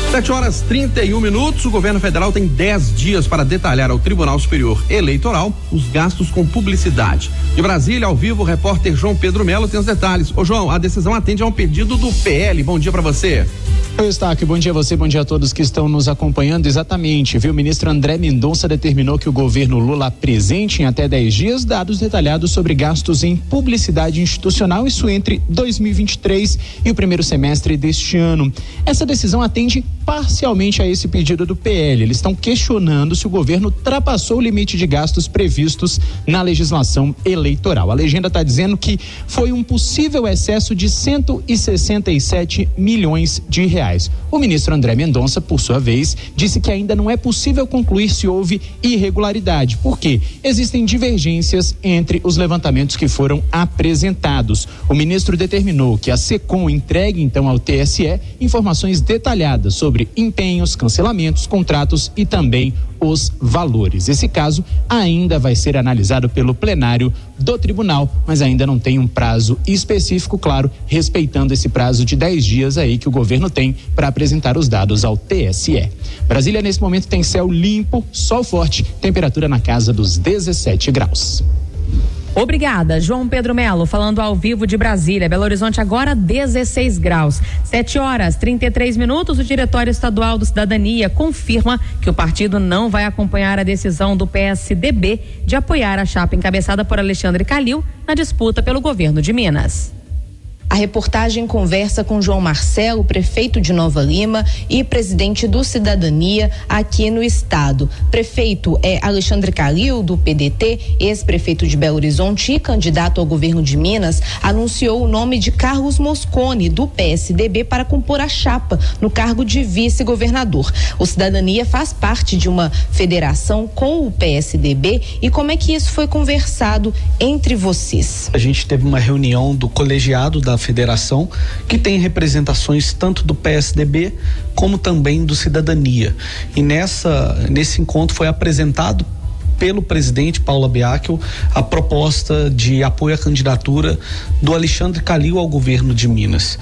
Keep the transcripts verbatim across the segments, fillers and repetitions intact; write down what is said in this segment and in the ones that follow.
sete horas e trinta e um minutos. O governo federal tem dez dias para detalhar ao Tribunal Superior Eleitoral os gastos com publicidade. De Brasília, ao vivo, o repórter João Pedro Melo tem os detalhes. Ô João, a decisão atende a um pedido do P L. Bom dia para você. Oi, Eustáquio, bom dia a você, bom dia a todos que estão nos acompanhando. Exatamente, viu? O ministro André Mendonça determinou que o governo Lula apresente em até dez dias dados detalhados sobre gastos em publicidade institucional, isso entre dois mil e vinte e três e o primeiro semestre deste ano. Essa decisão atende parcialmente a esse pedido do P L. Eles estão questionando se o governo ultrapassou o limite de gastos previstos na legislação eleitoral. A legenda está dizendo que foi um possível excesso de cento e sessenta e sete milhões de reais. O ministro André Mendonça, por sua vez, disse que ainda não é possível concluir se houve irregularidade, porque existem divergências entre os levantamentos que foram apresentados. O ministro determinou que a SECOM entregue então ao T S E informações detalhadas sobre empenhos, cancelamentos, contratos e também os valores. Esse caso ainda vai ser analisado pelo plenário do tribunal, mas ainda não tem um prazo específico, claro, respeitando esse prazo de dez dias aí que o governo tem para apresentar os dados ao T S E. Brasília, nesse momento, tem céu limpo, sol forte, temperatura na casa dos dezessete graus. Obrigada, João Pedro Melo, falando ao vivo de Brasília. Belo Horizonte agora dezesseis graus. sete horas e trinta e três minutos. O Diretório Estadual do Cidadania confirma que o partido não vai acompanhar a decisão do P S D B de apoiar a chapa encabeçada por Alexandre Calil na disputa pelo governo de Minas. A reportagem conversa com João Marcelo, prefeito de Nova Lima e presidente do Cidadania aqui no estado. Prefeito é Alexandre Calil, do P D T, ex-prefeito de Belo Horizonte e candidato ao governo de Minas, anunciou o nome de Carlos Mosconi, do P S D B, para compor a chapa no cargo de vice-governador. O Cidadania faz parte de uma federação com o P S D B, e como é que isso foi conversado entre vocês? A gente teve uma reunião do colegiado da federação, que tem representações tanto do P S D B como também do Cidadania. E nessa, nesse encontro foi apresentado pelo presidente Paulo Biacchio a proposta de apoio à candidatura do Alexandre Calil ao governo de Minas.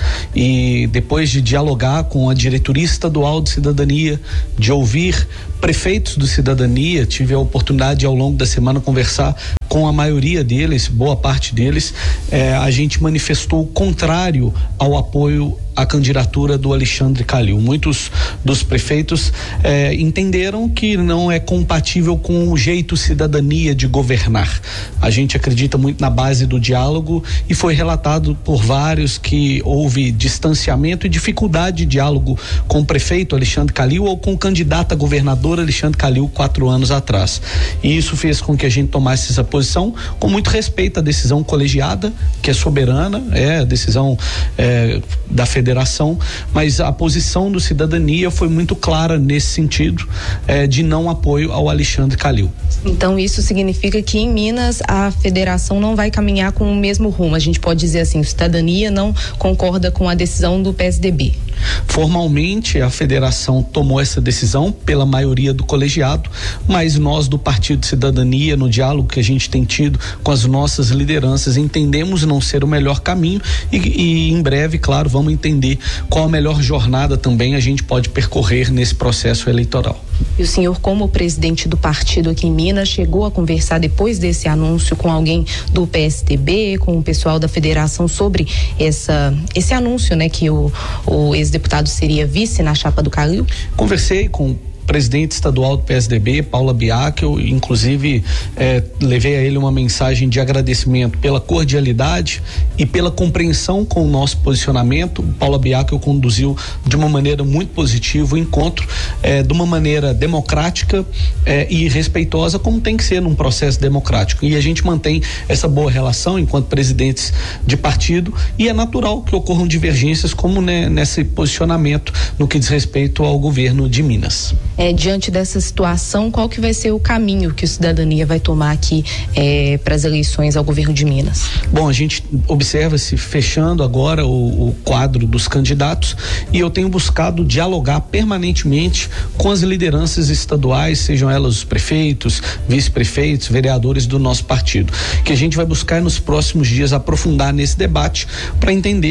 E depois de dialogar com a diretoria estadual de Cidadania, de ouvir prefeitos do Cidadania, tive a oportunidade de, ao longo da semana, conversar com a maioria deles, boa parte deles, eh, a gente manifestou o contrário ao apoio à candidatura do Alexandre Calil. Muitos dos prefeitos eh, entenderam que não é compatível com o jeito Cidadania de governar. A gente acredita muito na base do diálogo e foi relatado por vários que houve distanciamento e dificuldade de diálogo com o prefeito Alexandre Calil ou com o candidato a governador Alexandre Calil quatro anos atrás. E isso fez com que a gente tomasse essa posição com muito respeito à decisão colegiada, que é soberana, é a decisão é, da federação, mas a posição do Cidadania foi muito clara nesse sentido, é, de não apoio ao Alexandre Calil. Então isso significa que em Minas a federação não vai caminhar com o mesmo rumo. A gente pode dizer assim, o Cidadania não concorda com a decisão do P S D B. Formalmente a federação tomou essa decisão pela maioria do colegiado, mas nós do Partido Cidadania, no diálogo que a gente tem tido com as nossas lideranças, entendemos não ser o melhor caminho e, e em breve, claro, vamos entender qual a melhor jornada também a gente pode percorrer nesse processo eleitoral. E o senhor, como presidente do partido aqui em Minas, chegou a conversar depois desse anúncio com alguém do P S D B, com o pessoal da federação sobre essa, esse anúncio, né, que o, o ex-deputado seria vice na chapa do Calil? Conversei com presidente estadual do P S D B, Paulo Biacchio, inclusive eh, levei a ele uma mensagem de agradecimento pela cordialidade e pela compreensão com o nosso posicionamento. O Paulo Biacchio conduziu de uma maneira muito positiva o encontro, eh, de uma maneira democrática eh, e respeitosa, como tem que ser num processo democrático. E a gente mantém essa boa relação enquanto presidentes de partido, e é natural que ocorram divergências como né, nesse posicionamento no que diz respeito ao governo de Minas. É, diante dessa situação, qual que vai ser o caminho que o Cidadania vai tomar aqui é, para as eleições ao governo de Minas? Bom, a gente observa-se fechando agora o, o quadro dos candidatos, e eu tenho buscado dialogar permanentemente com as lideranças estaduais, sejam elas os prefeitos, vice-prefeitos, vereadores do nosso partido, que a gente vai buscar nos próximos dias aprofundar nesse debate para entender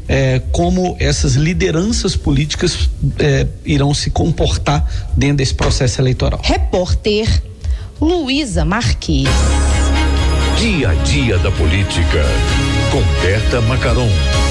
eh, como essas lideranças políticas eh, irão se comportar dentro desse processo eleitoral. Repórter Luísa Marques. Dia a dia da política, com Berta Macaron.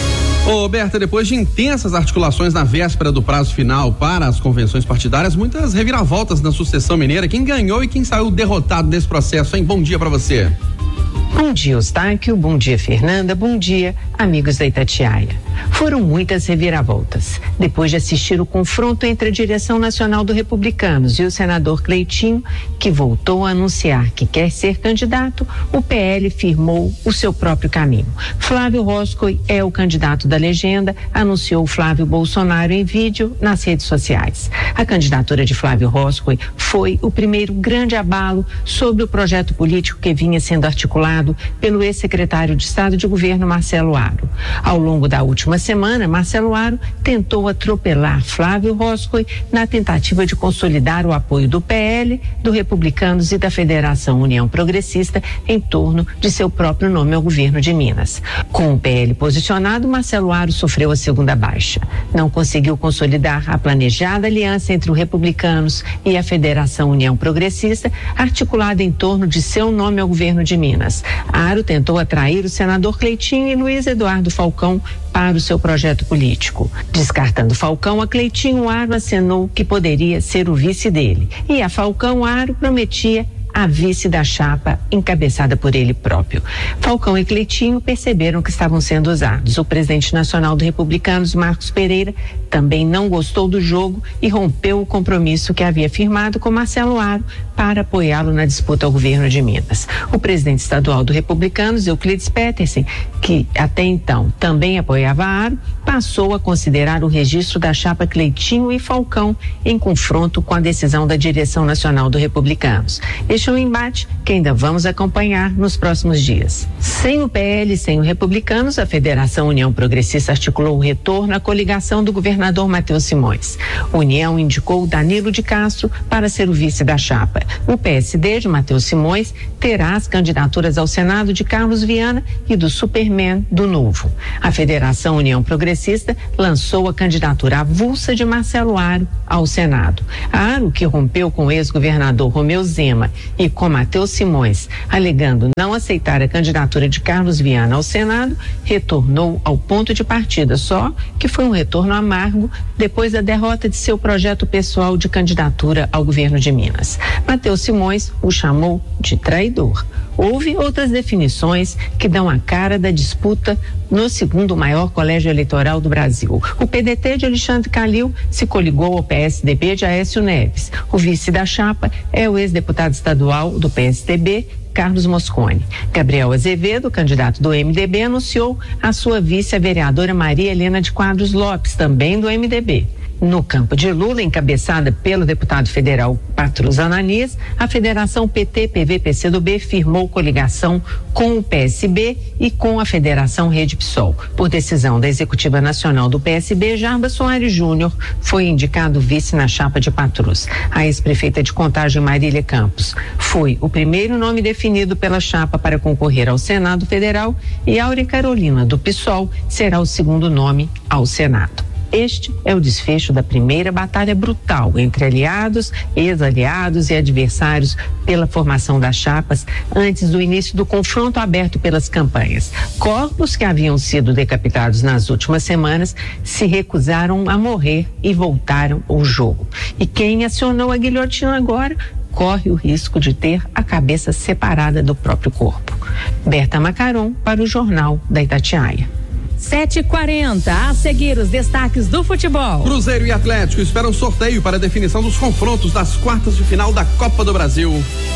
Ô, Berta, depois de intensas articulações na véspera do prazo final para as convenções partidárias, muitas reviravoltas na sucessão mineira, quem ganhou e quem saiu derrotado nesse processo, hein? Bom dia pra você. Bom dia, Eustáquio, bom dia, Fernanda, bom dia, amigos da Itatiaia. Foram muitas reviravoltas. Depois de assistir o confronto entre a direção nacional do Republicanos e o senador Cleitinho, que voltou a anunciar que quer ser candidato, o P L firmou o seu próprio caminho. Flávio Roscoe é o candidato da legenda, anunciou Flávio Bolsonaro em vídeo nas redes sociais. A candidatura de Flávio Roscoe foi o primeiro grande abalo sobre o projeto político que vinha sendo articulado pelo ex-secretário de Estado de Governo Marcelo Aro. Ao longo da última semana, Marcelo Aro tentou atropelar Flávio Roscoe na tentativa de consolidar o apoio do P L, do Republicanos e da Federação União Progressista em torno de seu próprio nome ao governo de Minas. Com o P L posicionado, Marcelo Aro sofreu a segunda baixa. Não conseguiu consolidar a planejada aliança entre os Republicanos e a Federação União Progressista, articulada em torno de seu nome ao governo de Minas. Aro tentou atrair o senador Cleitinho e Luiz Eduardo Falcão para o seu projeto político. Descartando Falcão, a Cleitinho, Aro acenou que poderia ser o vice dele. E a Falcão, Aro prometia a vice da chapa encabeçada por ele próprio. Falcão e Cleitinho perceberam que estavam sendo usados. O presidente nacional do Republicanos, Marcos Pereira, também não gostou do jogo e rompeu o compromisso que havia firmado com Marcelo Aro para apoiá-lo na disputa ao governo de Minas. O presidente estadual do Republicanos, Euclides Petersen, que até então também apoiava Aro, passou a considerar o registro da chapa Cleitinho e Falcão em confronto com a decisão da direção nacional do Republicanos. Este é um embate que ainda vamos acompanhar nos próximos dias. Sem o P L e sem o Republicanos, a Federação União Progressista articulou o retorno à coligação do governador Matheus Simões. A União indicou Danilo de Castro para ser o vice da chapa. O P S D de Matheus Simões terá as candidaturas ao Senado de Carlos Viana e do Superman do Novo. A Federação União Progressista lançou a candidatura avulsa de Marcelo Aro ao Senado. Aro, que rompeu com o ex-governador Romeu Zema e com Matheus Simões, alegando não aceitar a candidatura de Carlos Viana ao Senado, retornou ao ponto de partida, só que foi um retorno amargo depois da derrota de seu projeto pessoal de candidatura ao governo de Minas. Matheus Simões o chamou de traidor. Houve outras definições que dão a cara da disputa no segundo maior colégio eleitoral do Brasil. O P D T de Alexandre Calil se coligou ao P S D B de Aécio Neves. O vice da chapa é o ex-deputado estadual do P S D B, Carlos Mosconi. Gabriel Azevedo, candidato do M D B, anunciou a sua vice, a vereadora Maria Helena de Quadros Lopes, também do M D B. No campo de Lula, encabeçada pelo deputado federal Patrus Ananias, a Federação P T P V P C do B firmou coligação com o P S B e com a Federação Rede PSOL. Por decisão da Executiva Nacional do P S B, Jarbas Soares Júnior foi indicado vice na chapa de Patrus. A ex-prefeita de Contagem, Marília Campos, foi o primeiro nome definido pela chapa para concorrer ao Senado Federal e Áurea Carolina, do PSOL, será o segundo nome ao Senado. Este é o desfecho da primeira batalha brutal entre aliados, ex-aliados e adversários pela formação das chapas antes do início do confronto aberto pelas campanhas. Corpos que haviam sido decapitados nas últimas semanas se recusaram a morrer e voltaram ao jogo. E quem acionou a guilhotina agora corre o risco de ter a cabeça separada do próprio corpo. Berta Macaron para o Jornal da Itatiaia. sete e quarenta, a seguir os destaques do futebol. Cruzeiro e Atlético esperam sorteio para a definição dos confrontos das quartas de final da Copa do Brasil.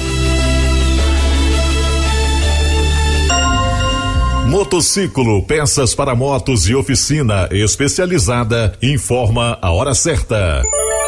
Motociclo, peças para motos e oficina especializada, informa a hora certa.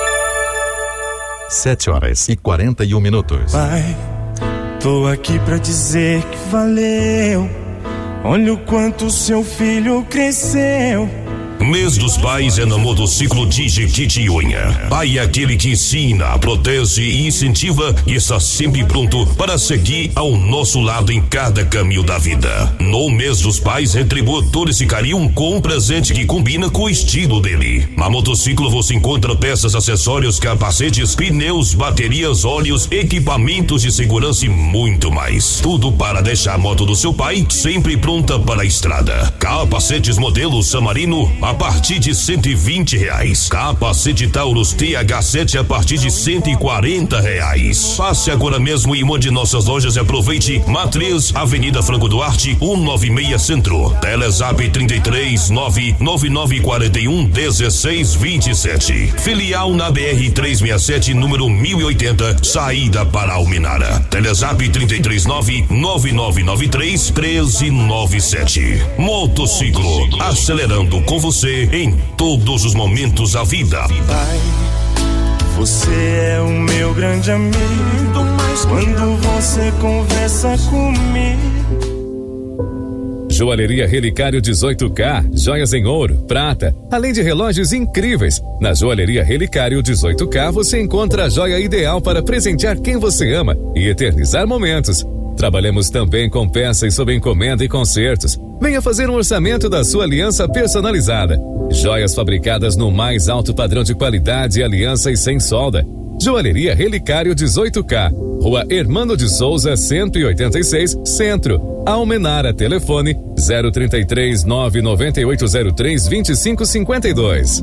Sete horas e quarenta e um minutos. Pai, tô aqui pra dizer que valeu. Olha o quanto seu filho cresceu. Mês dos Pais é no Motociclo de Jequitinhonha. Pai é aquele que ensina, protege e incentiva e está sempre pronto para seguir ao nosso lado em cada caminho da vida. No Mês dos Pais, retribua todo esse carinho com um presente que combina com o estilo dele. Na Motociclo você encontra peças, acessórios, capacetes, pneus, baterias, óleos, equipamentos de segurança e muito mais. Tudo para deixar a moto do seu pai sempre pronta para a estrada. Capacetes modelo Samarino a partir de cento e vinte reais. Capacete Taurus T H sete a partir de cento e quarenta reais. Passe agora mesmo em uma de nossas lojas e aproveite. Matriz, Avenida Franco Duarte, cento e noventa e seis Centro. Telezap trinta e três, nove nove nove quatro um, dezesseis vinte e sete. Filial na B R trezentos e sessenta e sete, número mil e oitenta, saída para Almenara. Telezap trinta e três, nove nove nove nove três, treze noventa e sete. Motociclo, acelerando com você em todos os momentos da vida. Pai, você é o meu grande amigo, mas quando você conversa comigo. Joalheria Relicário dezoito K, joias em ouro, prata, além de relógios incríveis. Na Joalheria Relicário dezoito K você encontra a joia ideal para presentear quem você ama e eternizar momentos. Trabalhamos também com peças sob encomenda e consertos. Venha fazer um orçamento da sua aliança personalizada. Joias fabricadas no mais alto padrão de qualidade, aliança e sem solda. Joalheria Relicário dezoito K, Rua Hermano de Souza, cento e oitenta e seis, Centro. Almenara, telefone zero trinta e três, nove nove oito zero três, vinte e cinco cinquenta e dois.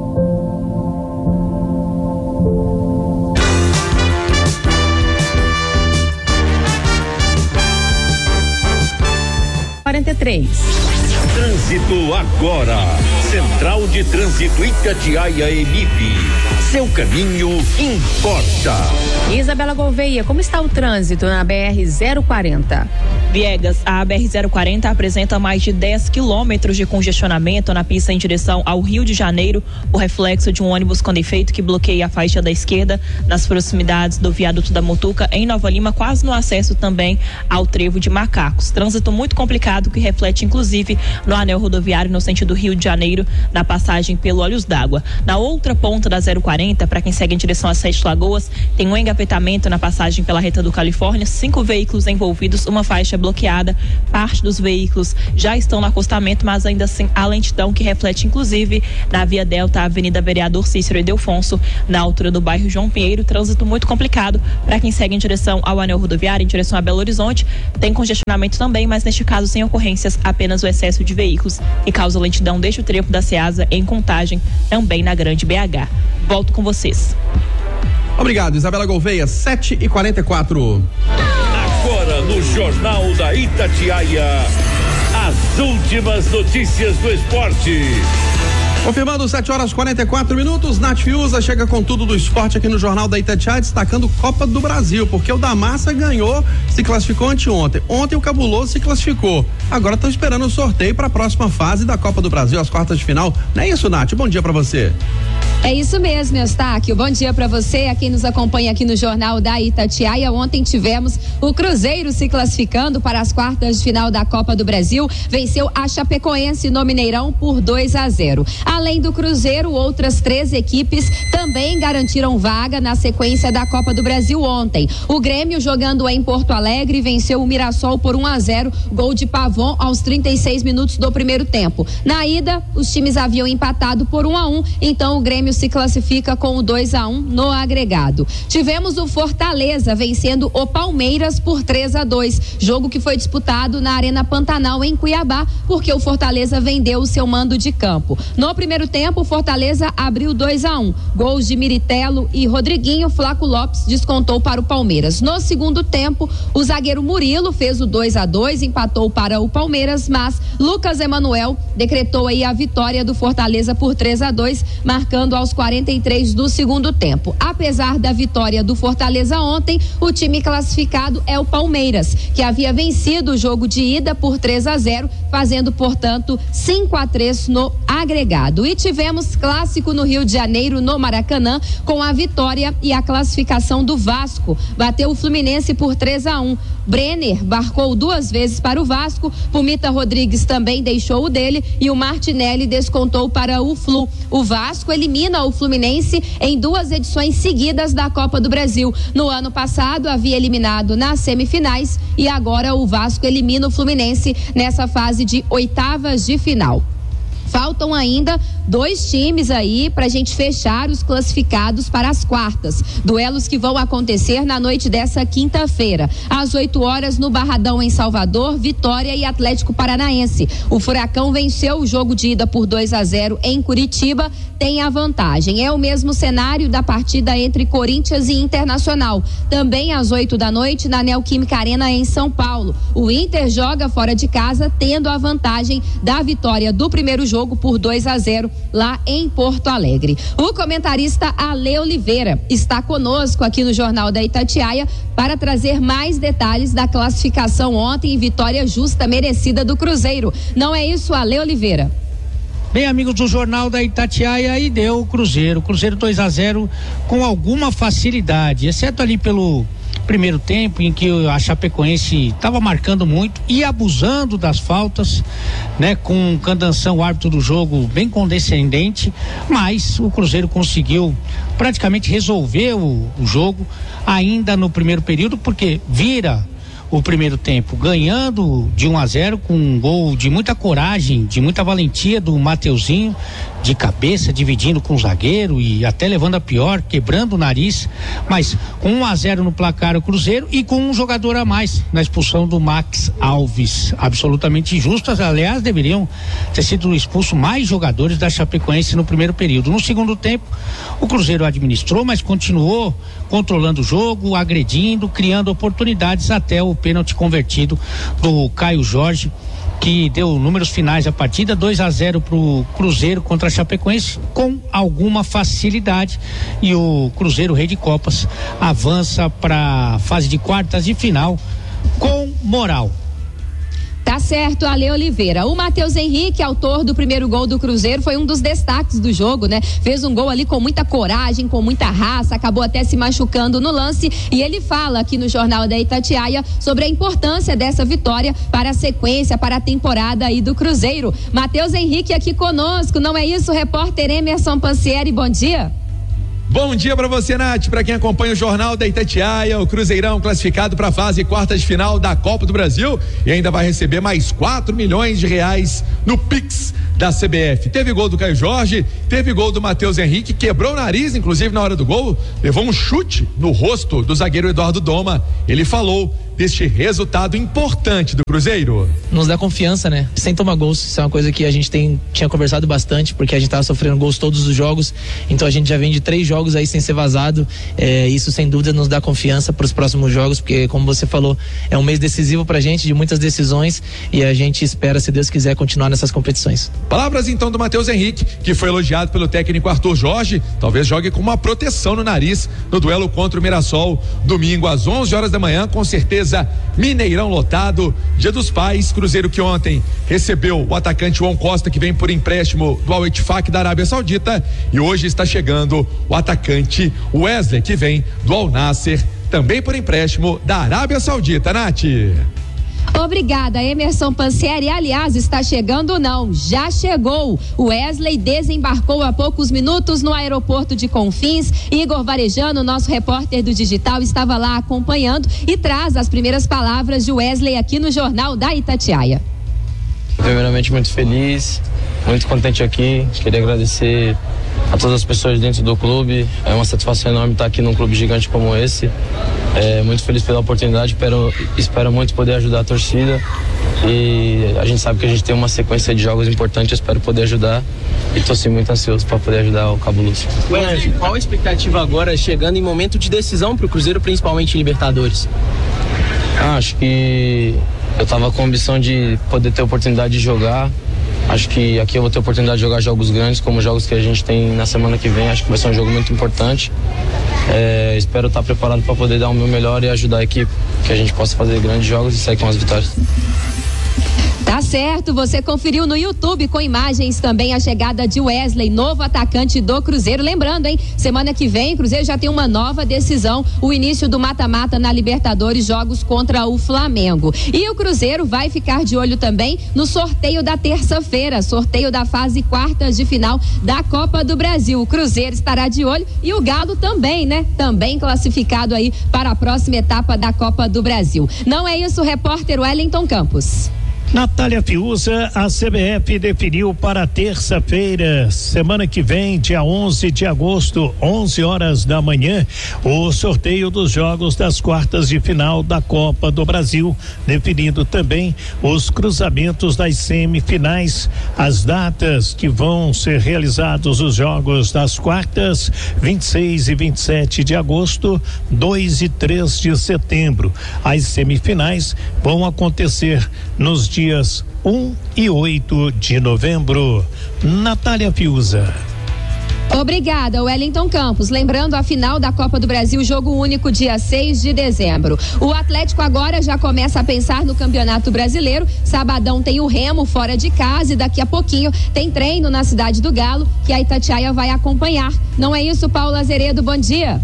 quarenta e três. Trânsito agora. Central de Trânsito Itatiaia e M I P. Seu caminho importa. Isabela Gouveia, como está o trânsito na B R zero quarenta? Viegas, a B R zero quarenta apresenta mais de dez quilômetros de congestionamento na pista em direção ao Rio de Janeiro, o reflexo de um ônibus com defeito que bloqueia a faixa da esquerda nas proximidades do viaduto da Mutuca, em Nova Lima, quase no acesso também ao Trevo de Macacos. Trânsito muito complicado que reflete inclusive no anel rodoviário no sentido Rio de Janeiro, na passagem pelo Olhos d'Água. Na outra ponta da zero quarenta, para quem segue em direção a Sete Lagoas, tem um engavetamento na passagem pela reta do Califórnia, cinco veículos envolvidos, uma faixa bloqueada, parte dos veículos já estão no acostamento, mas ainda assim a lentidão que reflete inclusive na Via Delta, Avenida Vereador Cícero Edelfonso, na altura do bairro João Pinheiro. Trânsito muito complicado para quem segue em direção ao anel rodoviário, em direção a Belo Horizonte. Tem congestionamento também, mas neste caso sem ocorrências, apenas o excesso de veículos que causa lentidão desde o trevo da Ceasa em Contagem, também na Grande B H. Volto com vocês. Obrigado, Isabela Gouveia, sete e quarenta e quatro. Agora no Jornal da Itatiaia, as últimas notícias do esporte. Confirmando sete horas e quarenta e quatro minutos, Nath Fiuza chega com tudo do esporte aqui no Jornal da Itatiaia, destacando Copa do Brasil, porque o da Massa ganhou, se classificou anteontem. Ontem o Cabuloso se classificou. Agora estão esperando o sorteio para a próxima fase da Copa do Brasil, as quartas de final. Não é isso, Nath? Bom dia para você. É isso mesmo, Eustáquio. Bom dia para você, a quem nos acompanha aqui no Jornal da Itatiaia. Ontem tivemos o Cruzeiro se classificando para as quartas de final da Copa do Brasil. Venceu a Chapecoense no Mineirão por dois a zero. Além do Cruzeiro, outras três equipes também garantiram vaga na sequência da Copa do Brasil ontem. O Grêmio, jogando em Porto Alegre, venceu o Mirassol por um a zero, gol de Pavon aos trinta e seis minutos do primeiro tempo. Na ida, os times haviam empatado por um a um, então o Grêmio se classifica com o dois a um no agregado. Tivemos o Fortaleza vencendo o Palmeiras por três a dois, jogo que foi disputado na Arena Pantanal em Cuiabá, porque o Fortaleza vendeu o seu mando de campo. No primeiro tempo, o Fortaleza abriu dois a um, gols de Miritello e Rodriguinho. Flaco Lopes descontou para o Palmeiras. No segundo tempo, o zagueiro Murilo fez o dois a dois, empatou para o Palmeiras, mas Lucas Emanuel decretou aí a vitória do Fortaleza por três a dois, marcando aos quarenta e três do segundo tempo. Apesar da vitória do Fortaleza ontem, o time classificado é o Palmeiras, que havia vencido o jogo de ida por três a zero, fazendo, portanto, cinco a três no agregado. E tivemos clássico no Rio de Janeiro, no Maracanã, com a vitória e a classificação do Vasco. Bateu o Fluminense por três a um. Brenner marcou duas vezes para o Vasco, Pumita Rodrigues também deixou o dele e o Martinelli descontou para o Flu. O Vasco elimina o Fluminense em duas edições seguidas da Copa do Brasil. No ano passado havia eliminado nas semifinais e agora o Vasco elimina o Fluminense nessa fase de oitavas de final. Faltam ainda dois times aí pra gente fechar os classificados para as quartas. Duelos que vão acontecer na noite dessa quinta-feira. Às oito horas no Barradão em Salvador, Vitória e Atlético Paranaense. O Furacão venceu o jogo de ida por dois a zero em Curitiba, tem a vantagem. É o mesmo cenário da partida entre Corinthians e Internacional. Também às oito da noite na Neoquímica Arena em São Paulo. O Inter joga fora de casa, tendo a vantagem da vitória do primeiro jogo por dois a zero lá em Porto Alegre. O comentarista Ale Oliveira está conosco aqui no Jornal da Itatiaia para trazer mais detalhes da classificação ontem, vitória justa, merecida do Cruzeiro. Não é isso, Ale Oliveira? Bem, amigos do Jornal da Itatiaia, aí deu o Cruzeiro. Cruzeiro dois a zero com alguma facilidade, exceto ali pelo primeiro tempo em que a Chapecoense estava marcando muito e abusando das faltas, né, com o Candanção, o árbitro do jogo, bem condescendente, mas o Cruzeiro conseguiu praticamente resolver o, o jogo ainda no primeiro período, porque vira o primeiro tempo ganhando de um a zero com um gol de muita coragem, de muita valentia do Mateuzinho, de cabeça, dividindo com o zagueiro e até levando a pior, quebrando o nariz, mas com um a zero no placar o Cruzeiro e com um jogador a mais na expulsão do Max Alves, absolutamente injustas. Aliás, deveriam ter sido expulsos mais jogadores da Chapecoense no primeiro período. No segundo tempo, o Cruzeiro administrou, mas continuou controlando o jogo, agredindo, criando oportunidades até o pênalti convertido do Caio Jorge, que deu números finais da partida, dois a zero pro Cruzeiro contra a Chapecoense, com alguma facilidade, e o Cruzeiro, rei de Copas, avança para a fase de quartas de final com moral. Tá certo, Ale Oliveira. O Matheus Henrique, autor do primeiro gol do Cruzeiro, foi um dos destaques do jogo, né? Fez um gol ali com muita coragem, com muita raça, acabou até se machucando no lance, e ele fala aqui no Jornal da Itatiaia sobre a importância dessa vitória para a sequência, para a temporada aí do Cruzeiro. Matheus Henrique aqui conosco, não é isso, repórter Emerson Pansieri, bom dia. Bom dia para você, Nath, para quem acompanha o Jornal da Itatiaia. O Cruzeirão classificado para a fase quartas de final da Copa do Brasil e ainda vai receber mais quatro milhões de reais no Pix da C B F. Teve gol do Caio Jorge, teve gol do Matheus Henrique, quebrou o nariz, inclusive na hora do gol, levou um chute no rosto do zagueiro Eduardo Doma. Ele falou deste resultado importante do Cruzeiro. Nos dá confiança, né? Sem tomar gols, isso é uma coisa que a gente tem, tinha conversado bastante, porque a gente tava sofrendo gols todos os jogos, então a gente já vem de três jogos aí sem ser vazado, é, isso sem dúvida nos dá confiança para os próximos jogos, porque como você falou, é um mês decisivo pra gente, de muitas decisões, e a gente espera, se Deus quiser, continuar nessas competições. Palavras então do Matheus Henrique, que foi elogiado pelo técnico Arthur Jorge, talvez jogue com uma proteção no nariz no duelo contra o Mirassol, domingo às onze horas da manhã, com certeza Mineirão lotado, Dia dos Pais. Cruzeiro que ontem recebeu o atacante Juan Costa, que vem por empréstimo do Al Ettifaq da Arábia Saudita, e hoje está chegando o atacante Wesley, que vem do Al Nassr, também por empréstimo da Arábia Saudita. Nath. Obrigada, Emerson Pansieri. Aliás, está chegando não, já chegou. O Wesley desembarcou há poucos minutos no aeroporto de Confins. Igor Varejano, nosso repórter do Digital, estava lá acompanhando e traz as primeiras palavras de Wesley aqui no Jornal da Itatiaia. Primeiramente, muito feliz, muito contente aqui. Queria agradecer a todas as pessoas dentro do clube. É uma satisfação enorme estar aqui num clube gigante como esse. É, muito feliz pela oportunidade, espero, espero muito poder ajudar a torcida, e a gente sabe que a gente tem uma sequência de jogos importantes, eu espero poder ajudar, e estou sim muito ansioso para poder ajudar o Cabo Lúcio. Wesley, qual a expectativa agora, chegando em momento de decisão para o Cruzeiro, principalmente em Libertadores? Ah, acho que eu estava com a ambição de poder ter a oportunidade de jogar. Acho que aqui eu vou ter a oportunidade de jogar jogos grandes, como os jogos que a gente tem na semana que vem. Acho que vai ser um jogo muito importante. É, espero estar preparado para poder dar o meu melhor e ajudar a equipe, que a gente possa fazer grandes jogos e sair com as vitórias. Tá Tá certo, você conferiu no YouTube com imagens também a chegada de Wesley, novo atacante do Cruzeiro. Lembrando, hein, semana que vem o Cruzeiro já tem uma nova decisão, o início do mata-mata na Libertadores, jogos contra o Flamengo. E o Cruzeiro vai ficar de olho também no sorteio da terça-feira, sorteio da fase quartas de final da Copa do Brasil. O Cruzeiro estará de olho e o Galo também, né? Também classificado aí para a próxima etapa da Copa do Brasil. Não é isso, repórter Wellington Campos. Natália Fiuza, a C B F definiu para terça-feira, semana que vem, dia onze de agosto, onze horas da manhã, o sorteio dos jogos das quartas de final da Copa do Brasil, definindo também os cruzamentos das semifinais, as datas que vão ser realizados os jogos das quartas, vinte e seis e vinte e sete de agosto, dois e três de setembro. As semifinais vão acontecer nos dias dias um e oito de novembro. Natália Fiuza. Obrigada, Wellington Campos. Lembrando a final da Copa do Brasil, jogo único dia seis de dezembro. O Atlético agora já começa a pensar no Campeonato Brasileiro. Sabadão tem o Remo fora de casa e daqui a pouquinho tem treino na Cidade do Galo que a Itatiaia vai acompanhar. Não é isso, Paulo Azeredo? Bom dia.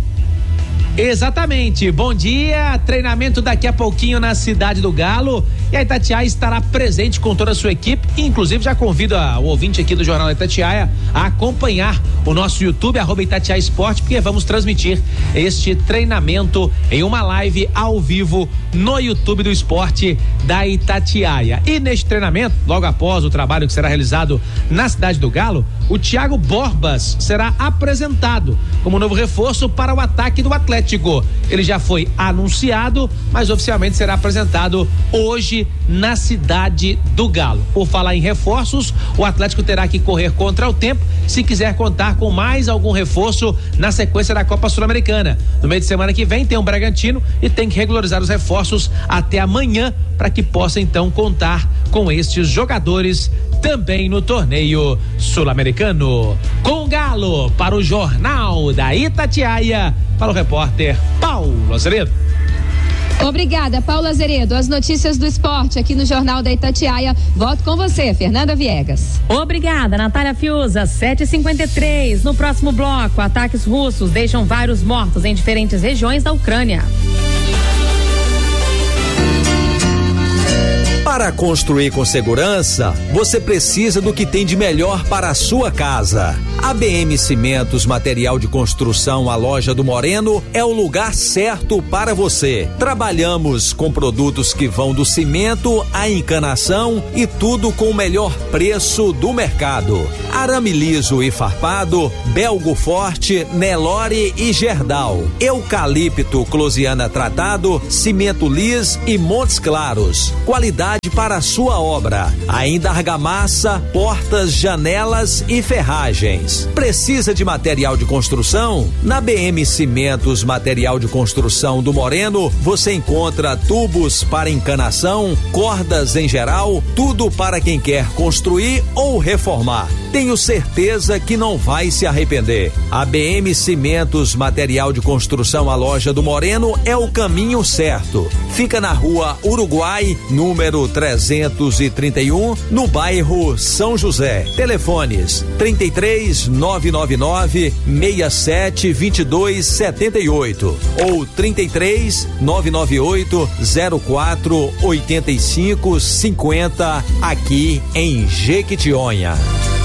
Exatamente, bom dia, treinamento daqui a pouquinho na Cidade do Galo e a Itatiaia estará presente com toda a sua equipe, inclusive já convido a, o ouvinte aqui do Jornal da Itatiaia a acompanhar o nosso YouTube, arroba Itatiaia Esporte, porque vamos transmitir este treinamento em uma live ao vivo no YouTube do Esporte da Itatiaia. E neste treinamento, logo após o trabalho que será realizado na Cidade do Galo, o Thiago Borbas será apresentado como novo reforço para o ataque do Atlético. Ele já foi anunciado, mas oficialmente será apresentado hoje na Cidade do Galo. Por falar em reforços, o Atlético terá que correr contra o tempo se quiser contar com mais algum reforço na sequência da Copa Sul-Americana. No meio de semana que vem tem um Bragantino e tem que regularizar os reforços até amanhã para que possa então contar com estes jogadores também no torneio sul-americano. Com o Galo, para o Jornal da Itatiaia, para o repórter Paulo Azeredo. Obrigada, Paulo Azeredo. As notícias do esporte aqui no Jornal da Itatiaia. Volto com você, Fernanda Viegas. Obrigada, Natália Fiuza. sete e cinquenta e três. No próximo bloco, ataques russos deixam vários mortos em diferentes regiões da Ucrânia. Para construir com segurança, você precisa do que tem de melhor para a sua casa. A B M Cimentos Material de Construção, a loja do Moreno, é o lugar certo para você. Trabalhamos com produtos que vão do cimento à encanação e tudo com o melhor preço do mercado. Arame liso e farpado, Belgo Forte, Nelore e Gerdau. Eucalipto Closiana tratado, cimento lis e Montes Claros. Qualidade para a sua obra. Ainda argamassa, portas, janelas e ferragens. Precisa de material de construção? Na B M Cimentos Material de Construção do Moreno, você encontra tubos para encanação, cordas em geral, tudo para quem quer construir ou reformar. Tenho certeza que não vai se arrepender. A B M Cimentos Material de Construção, a loja do Moreno, é o caminho certo. Fica na rua Uruguai, número trezentos e trinta e um, no bairro São José. Telefones trinta e três, nove nove nove, seis sete, dois dois sete oito ou trinta e três, nove nove oito, zero quatro, oito cinco cinco zero aqui em Jequitinhonha.